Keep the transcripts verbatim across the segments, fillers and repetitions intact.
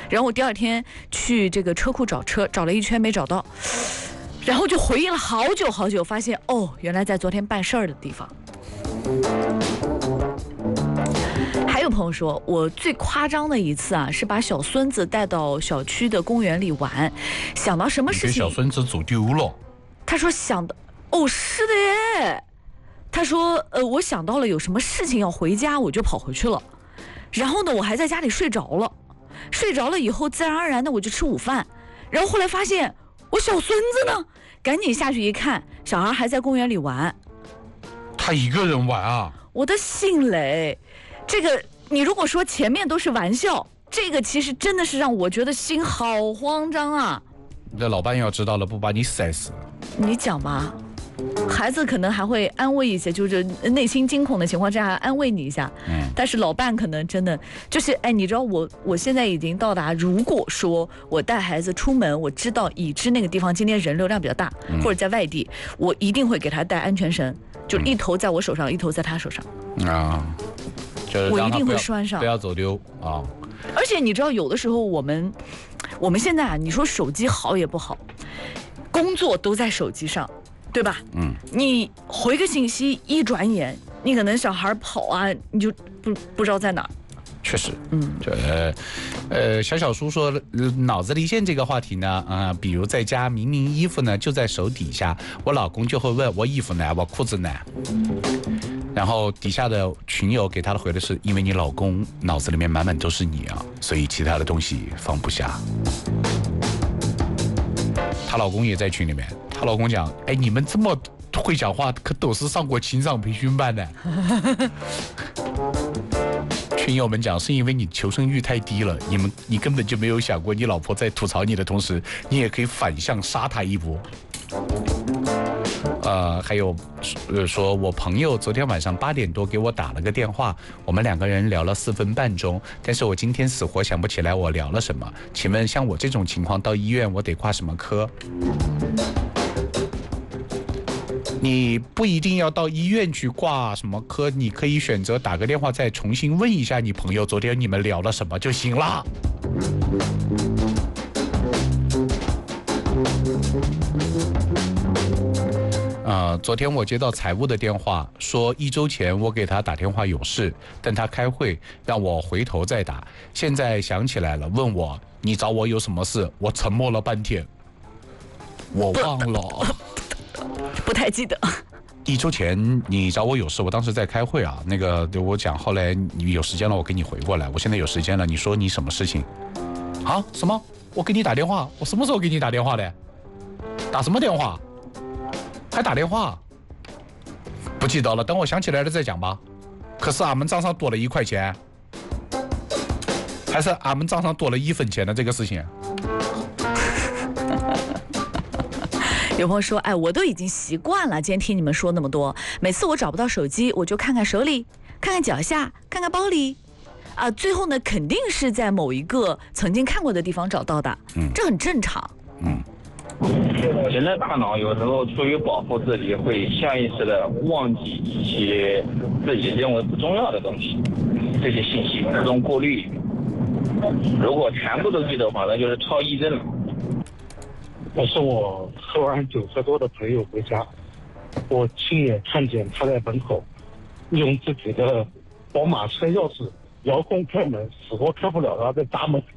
然后我第二天去这个车库找车，找了一圈没找到，然后就回忆了好久好久，发现哦，原来在昨天办事儿的地方。还有朋友说，我最夸张的一次啊，是把小孙子带到小区的公园里玩，想到什么事情， 给小孙子走丢了。 他说想到，哦，是的耶。他说，呃，我想到了有什么事情要回家，我就跑回去了。然后呢，我还在家里睡着了，睡着了以后，自然而然的我就吃午饭。然后后来发现我小孙子呢，赶紧下去一看，小孩还在公园里玩。 他一个人玩啊？ 我的心嘞，这个你如果说前面都是玩笑，这个其实真的是让我觉得心好慌张啊。 你的老伴要知道了，不把你塞死。 你讲吧。孩子可能还会安慰一些，就是内心惊恐的情况之下安慰你一下，嗯，但是老伴可能真的就是，哎，你知道我我现在已经到达，如果说我带孩子出门，我知道已知那个地方今天人流量比较大，嗯、或者在外地，我一定会给他带安全绳，就一头在我手上，嗯、一头在他手上啊， 就是我一定会拴上， 不要走丢啊。 而且你知道，有的时候我们我们现在啊，你说手机好也不好，工作都在手机上。对吧？嗯，你回个信息，一转眼，你可能小孩跑啊，你就不不知道在哪儿。 确实，嗯，这呃，呃，小小叔说，脑子离线这个话题呢，啊、呃，比如在家明明衣服呢就在手底下，我老公就会问我衣服呢，我裤子呢，然后底下的群友给他的回的是，因为你老公脑子里面满满都是你啊，所以其他的东西放不下。她老公也在群里面。她老公讲：“哎，你们这么会讲话，可都是上过情场培训班的。”群友们讲，是因为你求生欲太低了，你们你根本就没有想过，你老婆在吐槽你的同时，你也可以反向杀她一波。呃，还有，呃，说我朋友昨天晚上八点多给我打了个电话，我们两个人聊了四分半钟，但是我今天死活想不起来我聊了什么。请问像我这种情况到医院我得挂什么科？你不一定要到医院去挂什么科，你可以选择打个电话再重新问一下你朋友昨天你们聊了什么就行了。呃，昨天我接到财务的电话，说一周前我给他打电话有事，但他开会让我回头再打。现在想起来了，问我你找我有什么事？我沉默了半天，我忘了， 不太记得。 一周前你找我有事，我当时在开会啊。那个我讲，后来你有时间了，我给你回过来。我现在有时间了，你说你什么事情？啊？什么？我给你打电话？我什么时候给你打电话的？打什么电话？还打电话？不记得了，等我想起来了再讲吧。可是俺们账上多了一块钱，还是俺们账上多了一分钱的这个事情。 有朋友说，哎，我都已经习惯了，今天听你们说那么多，每次我找不到手机，我就看看手里，看看脚下，看看包里，啊，最后呢，肯定是在某一个曾经看过的地方找到的，嗯，这很正常，嗯。 人的大脑有时候出于保护自己，会下意识的忘记一些自己认为不重要的东西，这些信息自动过滤。如果全部都记得的话，那就是超忆症了。 我是我喝完酒喝多的朋友回家，我亲眼看见他在门口用自己的宝马车钥匙遥控开门，死活开不了，他在砸门。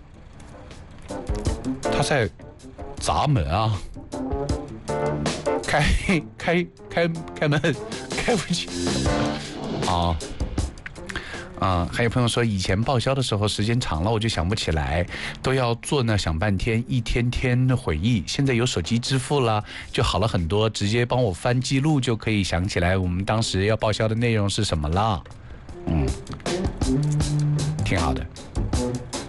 他在砸门啊！开开开开门，开不起啊！啊，还有朋友说，以前报销的时候时间长了我就想不起来，都要做呢想半天，一天天的回忆。现在有手机支付了，就好了很多，直接帮我翻记录就可以想起来我们当时要报销的内容是什么了。嗯，挺好的。